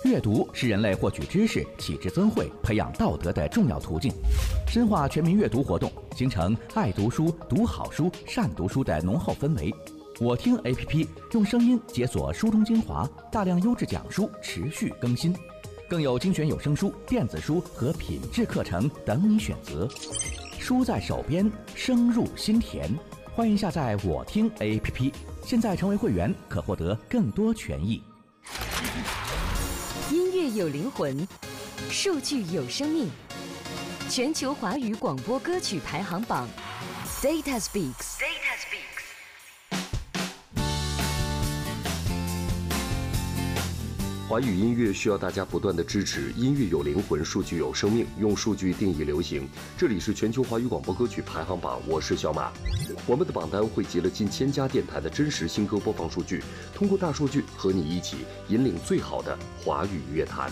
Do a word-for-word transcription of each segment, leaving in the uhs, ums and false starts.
阅读是人类获取知识、启智增慧、培养道德的重要途径。深化全民阅读活动，形成爱读书、读好书、善读书的浓厚氛围。我听 A P P 用声音解锁书中精华，大量优质讲书持续更新，更有精选有声书、电子书和品质课程等你选择。书在手边，声入心田。欢迎下载我听 A P P， 现在成为会员可获得更多权益。 音乐有灵魂，数据有生命。全球华语广播歌曲排行榜 Data Speaks。Data Speaks。 华语音乐需要大家不断的支持，音乐有灵魂，数据有生命，用数据定义流行。这里是全球华语广播歌曲排行榜，我是小马。我们的榜单汇集了近千家电台的真实新歌播放数据，通过大数据和你一起引领最好的华语乐坛。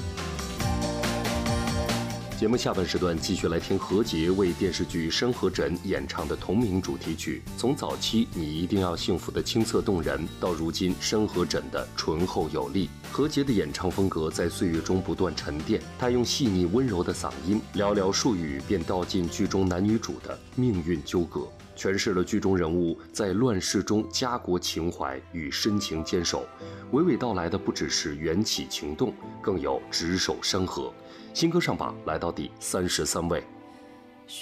节目下半时段继续来听何洁为电视剧《山河枕》演唱的同名主题曲。从早期你一定要幸福的清澈动人，到如今《山河枕》的醇厚有力，何洁的演唱风格在岁月中不断沉淀。她用细腻温柔的嗓音，寥寥数语便道尽剧中男女主的命运纠葛，诠释了剧中人物在乱世中家国情怀与深情坚守。娓娓道来的不只是缘起情动，更有执手山河。新歌上榜来到第三十三位。